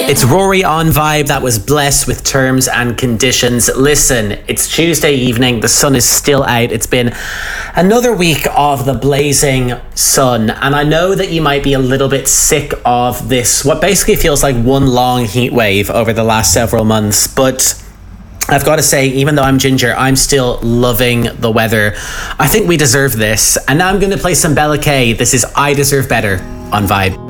It's Rory on Vibe. That was Bless with Terms and Conditions. Listen, it's Tuesday evening. The sun is still out. It's been another week of the blazing sun. And I know that you might be a little bit sick of this, what basically feels like one long heat wave over the last several months. But I've got to say, even though I'm ginger, I'm still loving the weather. I think we deserve this. And now I'm going to play some Bella K. This is I Deserve Better on Vibe.